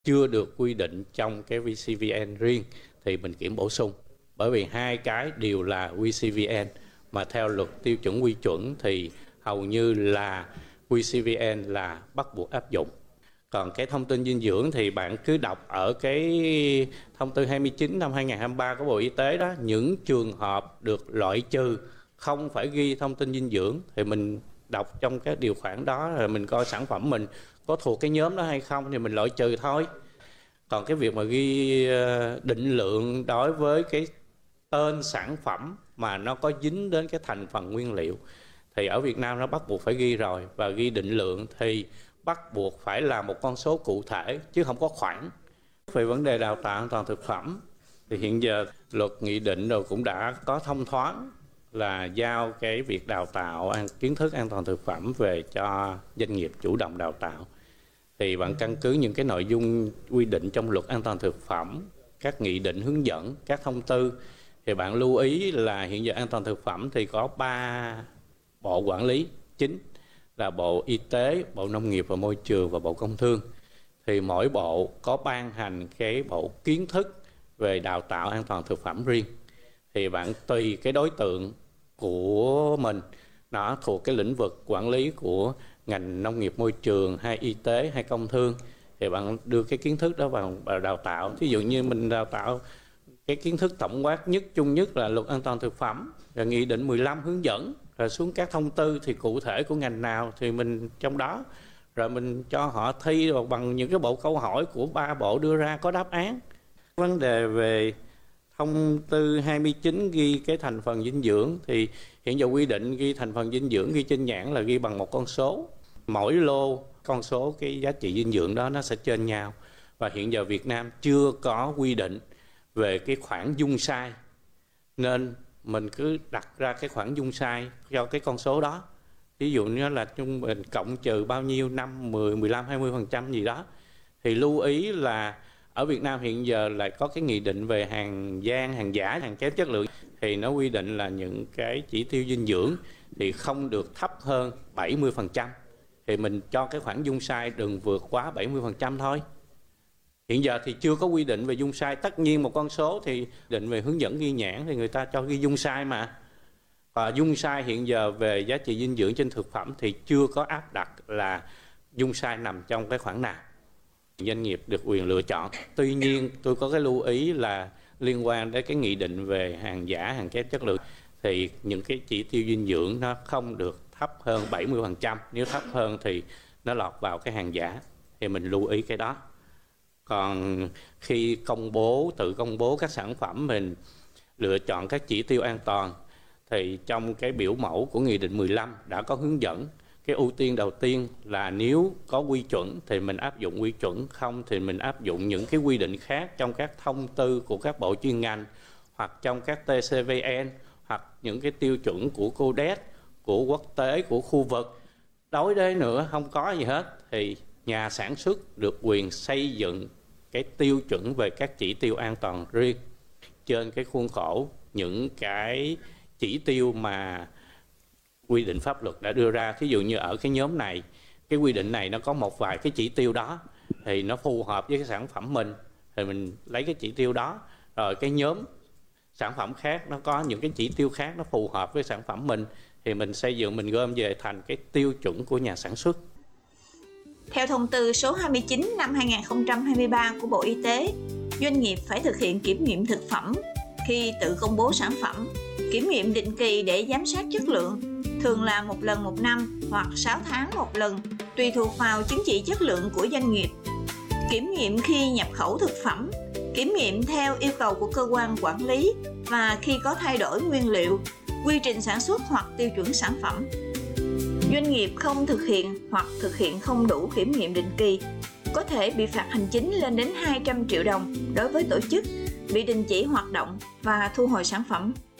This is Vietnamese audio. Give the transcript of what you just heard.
chưa được quy định trong cái VCVN riêng thì mình kiểm bổ sung. Bởi vì hai cái đều là VCVN, mà theo luật tiêu chuẩn quy chuẩn thì hầu như là VCVN là bắt buộc áp dụng. Còn cái thông tin dinh dưỡng thì bạn cứ đọc ở cái thông tư 29 năm 2023 của Bộ Y tế đó, những trường hợp được loại trừ không phải ghi thông tin dinh dưỡng thì mình đọc trong cái điều khoản đó rồi mình coi sản phẩm mình có thuộc cái nhóm đó hay không thì mình loại trừ thôi. Còn cái việc mà ghi định lượng đối với cái tên sản phẩm mà nó có dính đến cái thành phần nguyên liệu thì ở Việt Nam nó bắt buộc phải ghi rồi, và ghi định lượng thì bắt buộc phải là một con số cụ thể chứ không có khoảng. Về vấn đề đào tạo an toàn thực phẩm thì hiện giờ luật nghị định rồi cũng đã có thông thoáng là giao cái việc đào tạo kiến thức an toàn thực phẩm về cho doanh nghiệp chủ động đào tạo. Thì bạn căn cứ những cái nội dung quy định trong luật an toàn thực phẩm, các nghị định hướng dẫn, các thông tư, thì bạn lưu ý là hiện giờ an toàn thực phẩm thì có 3 bộ quản lý chính là Bộ Y tế, Bộ Nông nghiệp và Môi trường và Bộ Công Thương. Thì mỗi bộ có ban hành cái bộ kiến thức về đào tạo an toàn thực phẩm riêng. Thì bạn tùy cái đối tượng của mình, nó thuộc cái lĩnh vực quản lý của ngành nông nghiệp môi trường hay y tế hay công thương, thì bạn đưa cái kiến thức đó vào đào tạo. Ví dụ như mình đào tạo cái kiến thức tổng quát nhất, chung nhất là luật an toàn thực phẩm, rồi nghị định 15 hướng dẫn, rồi xuống các thông tư thì cụ thể của ngành nào thì mình trong đó, rồi mình cho họ thi bằng những cái bộ câu hỏi của 3 bộ đưa ra có đáp án. Vấn đề về thông tư 29 ghi cái thành phần dinh dưỡng thì hiện giờ quy định ghi thành phần dinh dưỡng ghi trên nhãn là ghi bằng một con số. Mỗi lô con số cái giá trị dinh dưỡng đó nó sẽ trên nhau. Và hiện giờ Việt Nam chưa có quy định về cái khoản dung sai, nên mình cứ đặt ra cái khoản dung sai cho cái con số đó. Ví dụ như là trung bình cộng trừ bao nhiêu, 5, 10, 15, 20% gì đó. Thì lưu ý là ở Việt Nam hiện giờ lại có cái nghị định về hàng gian, hàng giả, hàng kém chất lượng. Thì nó quy định là những cái chỉ tiêu dinh dưỡng thì không được thấp hơn 70%. Thì mình cho cái khoản dung sai đừng vượt quá 70% thôi. Hiện giờ thì chưa có quy định về dung sai. Tất nhiên một con số thì định về hướng dẫn ghi nhãn thì người ta cho ghi dung sai mà. Và dung sai hiện giờ về giá trị dinh dưỡng trên thực phẩm thì chưa có áp đặt là dung sai nằm trong cái khoản nào. Doanh nghiệp được quyền lựa chọn. Tuy nhiên tôi có cái lưu ý là liên quan đến cái nghị định về hàng giả, hàng kém chất lượng thì những cái chỉ tiêu dinh dưỡng nó không được thấp hơn 70%. Nếu thấp hơn thì nó lọt vào cái hàng giả. Thì mình lưu ý cái đó. Còn khi tự công bố các sản phẩm mình lựa chọn các chỉ tiêu an toàn thì trong cái biểu mẫu của nghị định 15 đã có hướng dẫn. Cái ưu tiên đầu tiên là nếu có quy chuẩn thì mình áp dụng quy chuẩn, không thì mình áp dụng những cái quy định khác trong các thông tư của các bộ chuyên ngành hoặc trong các TCVN hoặc những cái tiêu chuẩn của Codex, của quốc tế, của khu vực. Đối đấy nữa không có gì hết thì nhà sản xuất được quyền xây dựng cái tiêu chuẩn về các chỉ tiêu an toàn riêng trên cái khuôn khổ những cái chỉ tiêu mà quy định pháp luật đã đưa ra. Thí dụ như ở cái nhóm này, cái quy định này nó có một vài cái chỉ tiêu đó thì nó phù hợp với cái sản phẩm mình thì mình lấy cái chỉ tiêu đó. Rồi cái nhóm sản phẩm khác nó có những cái chỉ tiêu khác nó phù hợp với sản phẩm mình thì mình xây dựng, mình gom về thành cái tiêu chuẩn của nhà sản xuất. Theo thông tư số 29 năm 2023 của Bộ Y tế, doanh nghiệp phải thực hiện kiểm nghiệm thực phẩm khi tự công bố sản phẩm, kiểm nghiệm định kỳ để giám sát chất lượng, thường là 1 lần 1 năm hoặc 6 tháng 1 lần, tùy thuộc vào chứng chỉ chất lượng của doanh nghiệp. Kiểm nghiệm khi nhập khẩu thực phẩm, kiểm nghiệm theo yêu cầu của cơ quan quản lý và khi có thay đổi nguyên liệu, quy trình sản xuất hoặc tiêu chuẩn sản phẩm. Doanh nghiệp không thực hiện hoặc thực hiện không đủ kiểm nghiệm định kỳ có thể bị phạt hành chính lên đến 200 triệu đồng đối với tổ chức, bị đình chỉ hoạt động và thu hồi sản phẩm.